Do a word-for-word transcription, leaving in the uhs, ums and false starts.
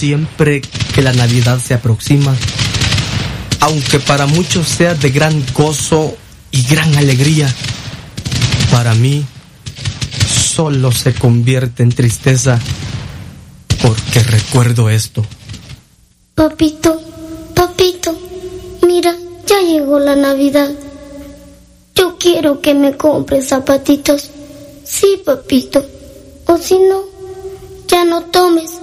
siempre que la Navidad se aproxima, aunque para muchos sea de gran gozo y gran alegría, para mí solo se convierte en tristeza porque recuerdo esto. Papito, papito, mira, ya llegó la Navidad. Yo quiero que me compres zapatitos. Sí, papito. O si no, ya no tomes.